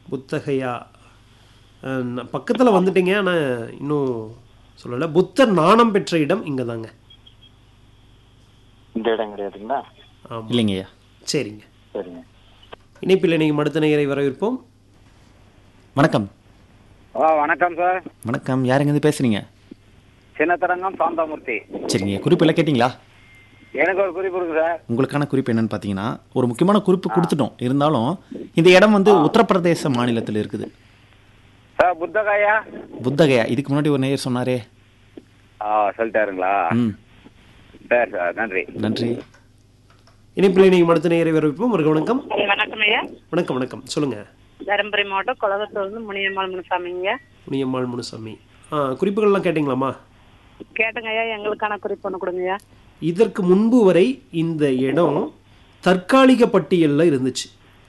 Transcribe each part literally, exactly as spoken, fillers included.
புத்தகையா பக்கத்தில் வந்துட்டீங்க, ஆனால் இன்னும் சொல்லலை. புத்தர் நாணம் பெற்ற இடம் இங்கே தாங்க. இந்த இடம் கிடையாதுங்களா? ஆமாம், இல்லைங்கய்யா. சரிங்க. சரிங்க. இணைப்பில் நீங்கள் அடுத்த நேயரை வரவேற்போம். வணக்கம். ஆ வணக்கம் சார். வணக்கம், யாருங்க பேசுறீங்க? சின்னத்தரங்கம் சாந்தாமூர்த்தி. சரிங்க, குறிப்பெல்லாம் கேட்டிங்களா? எனக்கு ஒரு குறிப்பு இருக்கு சார். உங்களுக்கான குறிப்பு என்னன்னு பார்த்தீங்கன்னா, ஒரு முக்கியமான குறிப்பு கொடுத்துட்டோம். இருந்தாலும் இந்த இடம் வந்து உத்தரப்பிரதேச மாநிலத்தில் இருக்குது. சார் புத்தகாயா? புத்தகையா, இதுக்கு முன்னாடி ஒரு நேயர் சொன்னாரே. ஆ சொல்லிட்டாருங்களா? ம், சரி சார், நன்றி. நன்றி. இணைப்பில் நீங்கள் அடுத்த நேயரை வரவேற்போம். ஒரு வணக்கம். வணக்கம் ஐயா. வணக்கம் வணக்கம் சொல்லுங்கள். தருமபுரி மாவட்டம் கொலகத்தூர்ந்து முனியம்மாள் முனுசாமிங்க. முனியம்மாள் முனுசாமி. ஆ குறிப்புகள்லாம் கேட்டிங்களாம்மா? கேட்டுங்க ஐயா, எங்களுக்கான குறிப்பு ஒன்று கொடுங்கய்யா. இதற்கு முன்பு வரை இந்த இடம் தற்காலிக பட்டியலில் இருந்துச்சு.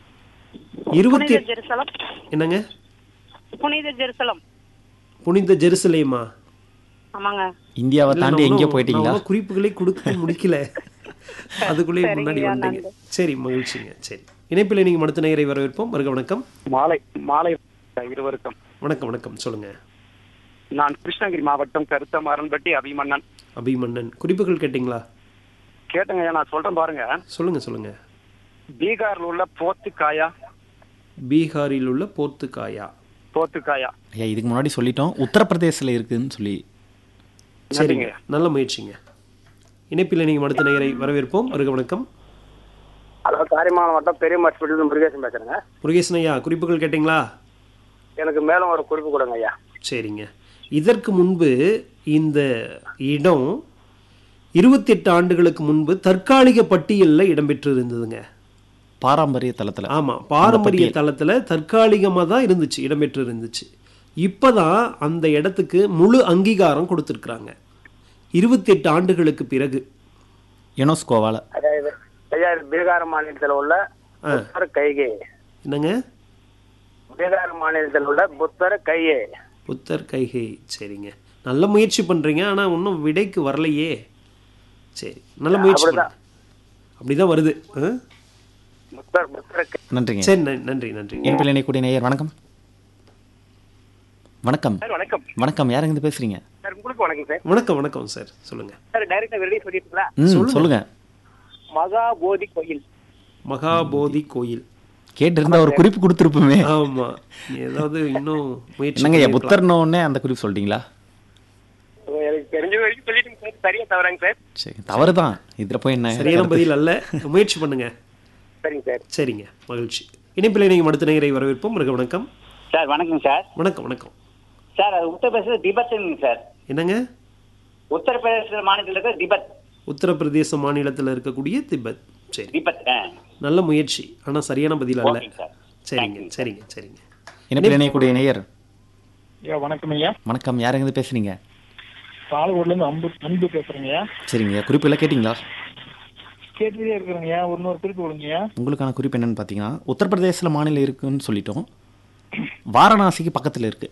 இருபத்தி புனித ஜெருசலம். என்னங்க? புனித ஜெருசலம். புனித ஜெருசலேமா? ஆமாங்க. இந்தியாவை தாண்டி எங்கே போயிட்டீங்களா? குறிப்புகளை கொடுக்க முடிக்கல, அதுக்குள்ளே முன்னாடி வந்தீங்க. சரி, மகிழ்ச்சிங்க. சரி, இணைப்பில் நீங்கள் அடுத்த நேயரை வரவேற்போம். வருக வணக்கம். மாலை மாலை இருவருக்கும் வணக்கம் வணக்கம் சொல்லுங்க. நான் கிருஷ்ணகிரி மாவட்டம் கருத்தமாறன்பட்டி அபிமன்னன். அபிமன்னன், குறிப்புகள் கேட்டிங்களா? கேட்டுங்க, நான் சொல்றேன் பாருங்க. சொல்லுங்க சொல்லுங்க. பீகார்ல உள்ள போர்த்துக்காயா? பீகாரில் உள்ள போர்த்துக்காயா? போர்த்துக்காயா. ஐயா, இதுக்கு முன்னாடி சொல்லிட்டோம், உத்தரப்பிரதேசில் இருக்குன்னு சொல்லி. சரிங்க, நல்ல முயற்சிங்க. இணைப்பில் நீங்கள் அடுத்த நேயரை வரவேற்போம். வருக வணக்கம். ஹலோ, காரிமால் மாவட்டம் பெரிய ஹாஸ்பிட்டல் முருகேசன் பேசுறேங்க. முருகேசன் ஐயா, குறிப்புகள் கேட்டிங்களா? எனக்கு மேலும் ஒரு குறிப்பு கொடுங்க ஐயா. சரிங்க. இதற்கு முன்பு இந்த இடம் இருபத்தி எட்டு ஆண்டுகளுக்கு முன்பு தற்காலிக பட்டியலில் இடம்பெற்று இருந்ததுங்க. பாரம்பரிய தளத்தில். ஆமாம், பாரம்பரிய தளத்தில் தற்காலிகமாக தான் இருந்துச்சு, இடம்பெற்று இருந்துச்சு. இப்போ தான் அந்த இடத்துக்கு முழு அங்கீகாரம் கொடுத்துருக்குறாங்க, இருபத்தி எட்டு ஆண்டுகளுக்கு பிறகு, யுனெஸ்கோவால். அதாவது ஐயா, பீகார் மாநிலத்தில் உள்ள புத்தர் கைகே. என்னங்க? பீகார் மாநிலத்தில் உள்ள புத்தர் கைகே. புத்தர் கைகே. சரிங்க, நல்ல முயற்சி பண்ணுறீங்க, ஆனால் இன்னும் விடைக்கு வரலையே. சரி, நல்ல முயற்சி பண்ணுங்க. அப்படிதான் வருது. நன்றிங்க. சரி, நன்றி நன்றி. என் பிள்ளை இணைக்கூடிய நேயர் வணக்கம். வணக்கம். வணக்கம் வணக்கம், யாருங்க பேசுறீங்க? சார், உங்களுக்கு வணக்கம் சார். வணக்கம் வணக்கம் சார், சொல்லுங்க. சார், டைரக்டா வெளியே சொல்லிட்டீங்களா? ம், சொல்லுங்க. மகாபோதி கோயில். மகாபோதி கோயில் கேட்டிருந்தா ஒரு குறிப்பு கொடுத்துருப்போமே. ஆமா, ஏதாவது இன்னும் முயற்சி. என்னங்க புத்தர்னோடனே அந்த குறிப்பு சொல்லிட்டீங்களா? எனக்கு தெரிஞ்ச வரைக்கும் சொல்லிட்டீங்க சார். சரியா தவறாங்க சார்? சரி, தவறு தான். இதில் போய் என்ன சரியான பதில் அல்ல, முயற்சி பண்ணுங்க. சரிங்க சார். சரிங்க, மகிழ்ச்சி. இணைப்பில் நீங்கள் அடுத்த நேயரை வரவேற்போம். மிக வணக்கம் சார். வணக்கம் சார். வணக்கம் வணக்கம் சார், அது உத்தரப்பிரதேச திபெத்துங்க சார். என்னங்க? உத்தரப்பிரதேச மாநிலத்தில் இருக்க திபெத். உத்தரப்பிரதேச மாநிலத்தில் இருக்கக்கூடிய திபெத். சரி, திபெத். நல்ல முயற்சி, ஆனால் சரியான பதில் அல்ல. Okay sir. சரிங்க சரிங்க சரிங்க. இணைப்பில் இணையக்கூடிய நேயர் ஐயா வணக்கம் ஐயா. வணக்கம், யாருங்க பேசுறீங்க? பாலக்கோட்லேருந்து அன்பு அன்பு பேசுறேங்கய்யா. சரிங்க, குறிப்பு எல்லாம் கேட்டிங்களா? கேட்டுட்டே இருக்கிறேங்கய்யா, ஒரு நூறு குறிப்பு கொடுங்கய்யா. உங்களுக்கான குறிப்பு என்னன்னு பார்த்தீங்கன்னா, உத்தரப்பிரதேசில் மாநிலம் இருக்குன்னு சொல்லிட்டோம், வாரணாசிக்கு பக்கத்தில் இருக்கு.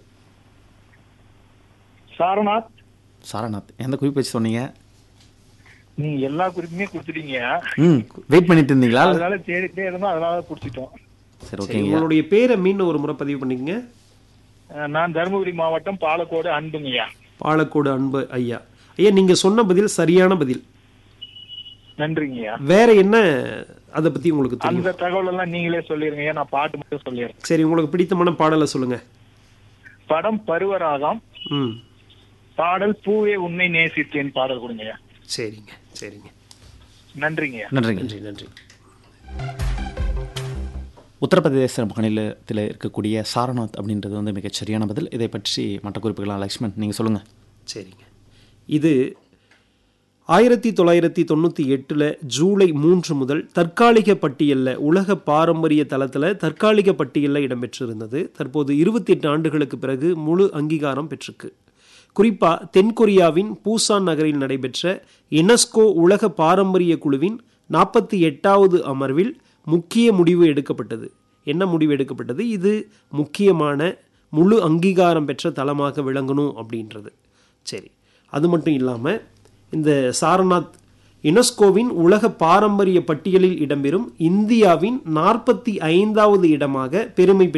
சாரநாத். சாரநாத், எந்த குறிப்பு வச்சு சொன்னீங்க? நீங்க எல்லா குறிப்புமே கொடுத்துட்டீங்க. ம், வெயிட் பண்ணிட்டு இருந்தீங்களா? அதனால தேடிட்டே இருந்தோம், அதனால பிடிச்சிட்டோம். சரி, ஓகேங்க. உங்களுடைய பேரை மீண்டும் ஒரு முறை பதிவு பண்ணிக்கங்க. நான் தருமபுரி மாவட்டம் பாலக்கோடு அன்புங்கய்யா. பாலக்கோடு அன்பு ஐயா. ஐயா, நீங்க சொன்ன பதில் சரியான பதில். நன்றிங்கய்யா. வேற என்ன அதை பத்தி உங்களுக்கு தெரியும்? அந்த தகவல் எல்லாம் நீங்களே சொல்லிருங்க, நான் பாட்டு மட்டும் சொல்லிடுறேன். சரி, உங்களுக்கு பிடித்தமான பாடலை சொல்லுங்க. படம் பருவராகம். ம், பாடல் பூவே உன்னை நேசித்தேன் பாடல் கொடுங்கய்யா. சரிங்க சரிங்க. நன்றிங்கய்யா. நன்றிங்க. நன்றி நன்றி. உத்தரப்பிரதேச மாநிலத்தில் இருக்கக்கூடிய சாரநாத் அப்படின்றது வந்து மிகச் சரியான பதில். இதை பற்றி மற்ற குறிப்புகளாக லக்ஷ்மண் நீங்கள் சொல்லுங்கள். சரிங்க, இது ஆயிரத்தி தொள்ளாயிரத்தி தொண்ணூற்றி எட்டில் ஜூலை மூன்று முதல் தற்காலிக பட்டியலில், உலக பாரம்பரிய தளத்தில் தற்காலிக பட்டியலில் இடம்பெற்றிருந்தது. தற்போது இருபத்தி எட்டு ஆண்டுகளுக்கு பிறகு முழு அங்கீகாரம் பெற்றிருக்கு. குறிப்பாக தென்கொரியாவின் பூசான் நகரில் நடைபெற்ற யுனெஸ்கோ உலக பாரம்பரிய குழுவின் நாற்பத்தி எட்டாவது அமர்வில் முக்கிய முடிவு எடுக்கப்பட்டது. என்ன முடிவு எடுக்கப்பட்டது? இது முக்கியமான முழு அங்கீகாரம் பெற்ற தலமாக விளங்கணும் அப்படின்றது. சரி, அது மட்டும் இல்லாமல் இந்த சாரநாத் யுனெஸ்கோவின் உலக பாரம்பரிய பட்டியலில் இடம்பெறும் இந்தியாவின் நாற்பத்தி ஐந்தாவது இடமாக பெருமை